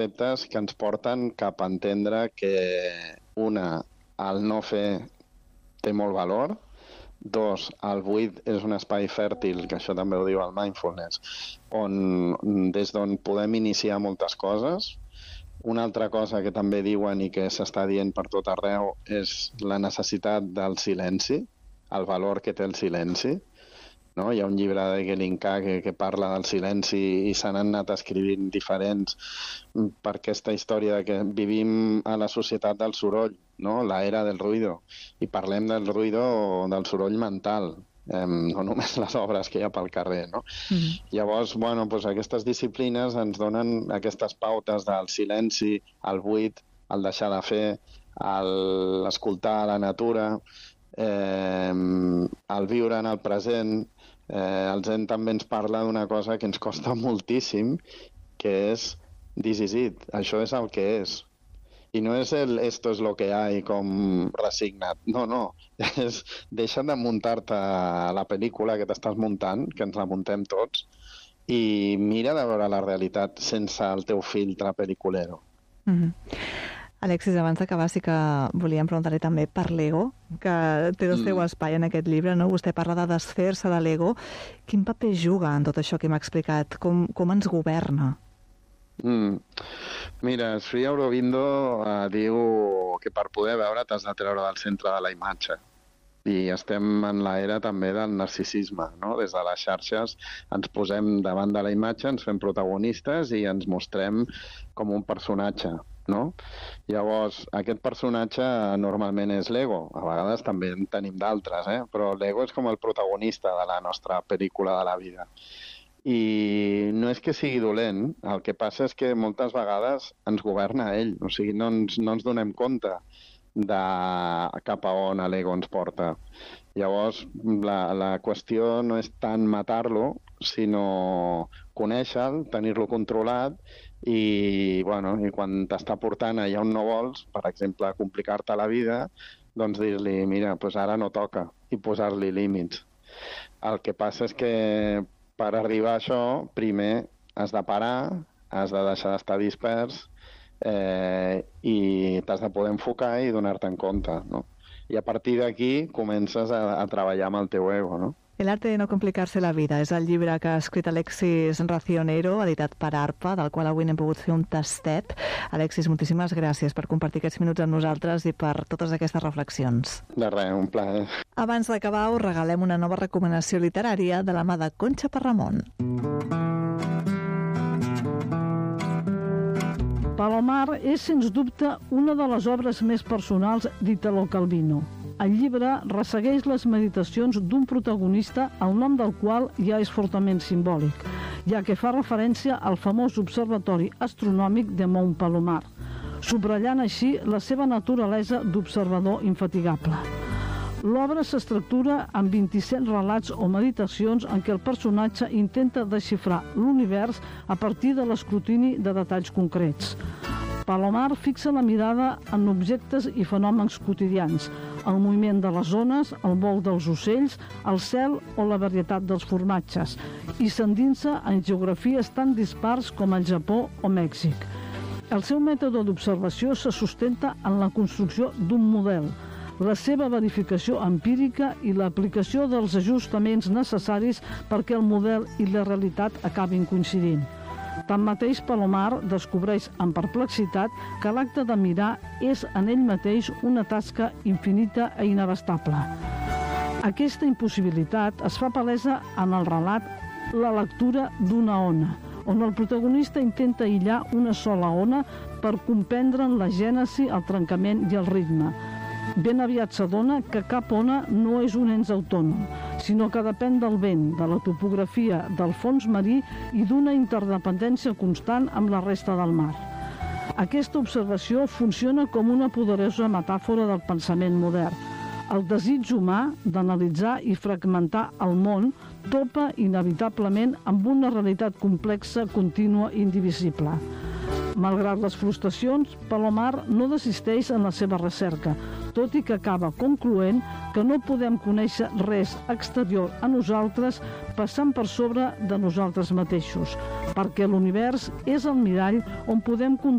conceptes que ens porten cap a entendre que, el no fer té molt valor, 2, el buit és un espai fèrtil, que això també ho diu el mindfulness, des d'on podem iniciar moltes coses. Una altra cosa que també diuen i que s'està dient per tot arreu és la necessitat del silenci, el valor que té el silenci. No? Hi ha un llibre de Gelinka que parla del silenci i se n'han anat escrivint diferents per aquesta història de que vivim a la societat del soroll, no? L'era del ruïdo, i parlem del ruïdo o del soroll mental, no només les obres que hi ha pel carrer, no? Llavors, doncs aquestes disciplines ens donen aquestes pautes del silenci, el buit, el deixar de fer, l'escoltar la natura, el viure en el present. El Zen també ens parla d'una cosa que ens costa moltíssim, que és this is it, això és el que és. I no és esto es lo que hay com resignat, no, és deixa de muntar-te la pel·lícula que t'estàs muntant, que ens la muntem tots, i mira de veure la realitat sense el teu filtre pel·liculero. Alexis, abans d'acabar sí que volíem preguntar-li també per l'ego, que té el seu espai en aquest llibre, no? Vostè parla de desfer-se de l'ego. Quin paper juga en tot això que m'ha explicat? Com ens governa? Mira, Sri Aurobindo diu que per poder veure t'has de treure del centre de la imatge. I estem en l'era també del narcisisme, no? Des de les xarxes ens posem davant de la imatge, ens fem protagonistes i ens mostrem com un personatge, no? Llavors, aquest personatge normalment és l'ego. A vegades també en tenim d'altres, però l'ego és com el protagonista de la nostra pel·lícula de la vida. I no és que sigui dolent, el que passa és que moltes vegades ens governa ell, o sigui, no ens donem compte de cap a on l'ego ens porta. Llavors, la qüestió no és tant matar-lo, sinó conèixer-lo, tenir-lo controlat i quan t'està portant allà on no vols, per exemple, complicar-te la vida, doncs dir-li, mira, ara no toca, i posar-li límits. El que passa és que per arribar a això, primer has de parar, has de deixar d'estar dispers i t'has de poder enfocar i donar-te en compte, no? I a partir d'aquí comences a treballar amb el teu ego, no? El arte de no complicarse la vida és el llibre que ha escrit Alexis Racionero, editat per ARPA, del qual avui n'hem pogut fer un tastet. Alexis, moltíssimes gràcies per compartir aquests minuts amb nosaltres i per totes aquestes reflexions. De res, un plaer. Abans d'acabar, us regalem una nova recomanació literària de la mà de Conxa Parramon. Palomar és, sens dubte, una de les obres més personals d'Italo Calvino. El llibre ressegueix les meditacions d'un protagonista el nom del qual ja és fortament simbòlic, ja que fa referència al famós observatori astronòmic de Mount Palomar, subratllant així la seva naturalesa d'observador infatigable. L'obra s'estructura en 27 relats o meditacions en què el personatge intenta desxifrar l'univers a partir de l'escrutini de detalls concrets. Palomar fixa la mirada en objectes i fenòmens quotidians, el moviment de les ones, el vol dels ocells, el cel o la varietat dels formatges, i s'endinsa en geografies tan dispars com el Japó o Mèxic. El seu mètode d'observació se sustenta en la construcció d'un model, la seva verificació empírica i l'aplicació dels ajustaments necessaris perquè el model i la realitat acabin coincidint. Tanmateix, Palomar descobreix amb perplexitat que l'acte de mirar és en ell mateix una tasca infinita i inabastable. Aquesta impossibilitat es fa palesa en el relat La lectura d'una ona, on el protagonista intenta aïllar una sola ona per comprendre'n la gènesi, el trencament i el ritme. Ben aviat s'adona que cap ona no és un ens autònom, sinó que depèn del vent, de la topografia, del fons marí i d'una interdependència constant amb la resta del mar. Aquesta observació funciona com una poderosa metàfora del pensament modern. El desig humà d'analitzar i fragmentar el món topa inevitablement amb una realitat complexa, contínua i indivisible. Malgrat les frustracions, Palomar no desisteix en la seva recerca, tot i que acaba concloent que no podem conèixer res exterior a nosaltres passant per sobre de nosaltres mateixos, perquè l'univers és el mirall on podem